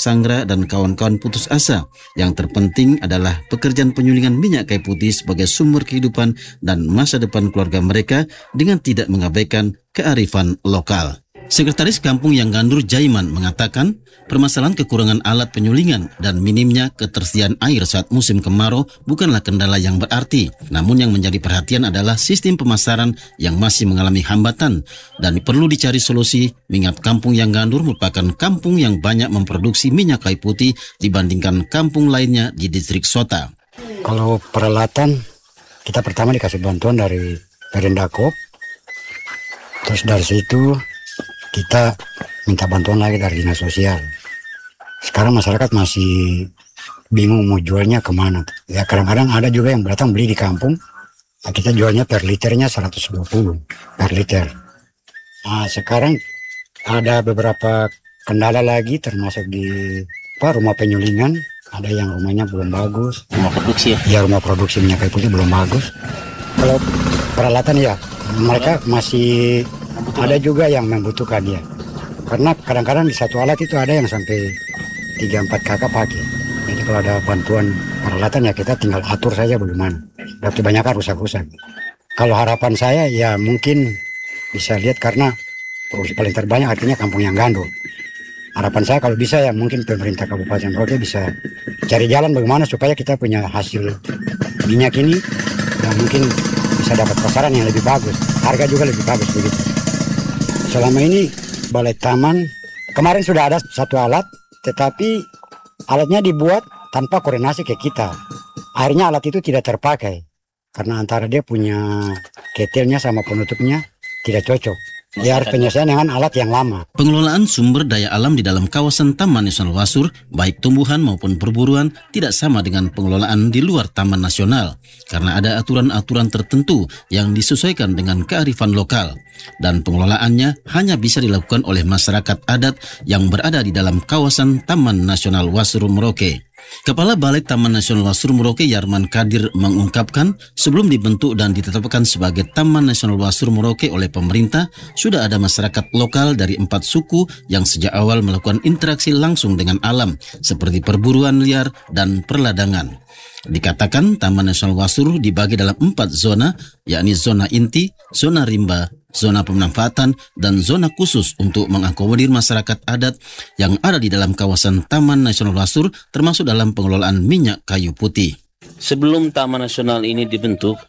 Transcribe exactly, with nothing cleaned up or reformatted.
Sangra dan kawan-kawan putus asa. Yang terpenting adalah pekerjaan penyulingan minyak kayu putih sebagai sumber kehidupan dan masa depan keluarga mereka dengan tidak mengabaikan kearifan lokal. Sekretaris Kampung Yang Gandur Jaiman mengatakan permasalahan kekurangan alat penyulingan dan minimnya ketersediaan air saat musim kemarau bukanlah kendala yang berarti. Namun yang menjadi perhatian adalah sistem pemasaran yang masih mengalami hambatan dan perlu dicari solusi mengingat Kampung Yang Gandur merupakan kampung yang banyak memproduksi minyak kayu putih dibandingkan kampung lainnya di distrik Sota. Kalau peralatan kita pertama dikasih bantuan dari Perindakop, terus dari situ kita minta bantuan lagi dari dinas sosial. Sekarang masyarakat masih bingung mau jualnya kemana. Ya kadang-kadang ada juga yang datang beli di kampung. Nah, kita jualnya per liternya seratus dua puluh per liter. Nah, sekarang ada beberapa kendala lagi termasuk di apa, rumah penyulingan. Ada yang rumahnya belum bagus. Rumah produksi ya? Ya rumah produksi minyak kayu putih belum bagus. Kalau peralatan ya mereka masih ada juga yang membutuhkan ya. Karena kadang-kadang di satu alat itu ada yang sampai tiga empat kakak pakai. Jadi kalau ada bantuan peralatan ya kita tinggal atur saja bagaimana. Dan kebanyakan rusak-rusak. Kalau harapan saya ya mungkin bisa lihat karena produksi paling terbanyak artinya Kampung Yang Gandur. Harapan saya kalau bisa ya mungkin pemerintah Kabupaten Merauke bisa cari jalan bagaimana supaya kita punya hasil minyak ini yang mungkin bisa dapat pasaran yang lebih bagus. Harga juga lebih bagus begitu. Selama ini Balai Taman kemarin sudah ada satu alat, tetapi alatnya dibuat tanpa koordinasi ke kita. Akhirnya alat itu tidak terpakai karena antara dia punya ketelnya sama penutupnya tidak cocok. Dia harus penyesuaian dengan alat yang lama. Pengelolaan sumber daya alam di dalam kawasan Taman Nasional Wasur, baik tumbuhan maupun perburuan, tidak sama dengan pengelolaan di luar Taman Nasional. Karena ada aturan-aturan tertentu yang disesuaikan dengan kearifan lokal. Dan pengelolaannya hanya bisa dilakukan oleh masyarakat adat yang berada di dalam kawasan Taman Nasional Wasur Merauke. Kepala Balai Taman Nasional Wasur Merauke Yarman Kadir mengungkapkan sebelum dibentuk dan ditetapkan sebagai Taman Nasional Wasur Merauke oleh pemerintah, sudah ada masyarakat lokal dari empat suku yang sejak awal melakukan interaksi langsung dengan alam seperti perburuan liar dan perladangan. Dikatakan Taman Nasional Wasur dibagi dalam empat zona, yakni zona inti, zona rimba, zona pemanfaatan, dan zona khusus untuk mengakomodir masyarakat adat yang ada di dalam kawasan Taman Nasional Wasur termasuk dalam pengelolaan minyak kayu putih. Sebelum Taman Nasional ini dibentuk,